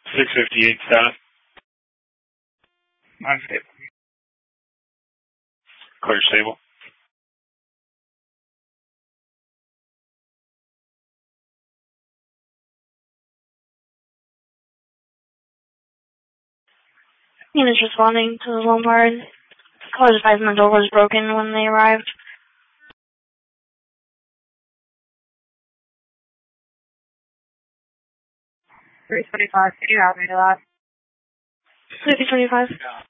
658 status. Unstable. Clear stable. Units responding to the Lombard. Call advised the door was broken when they arrived. 325, can you help me to that? 325.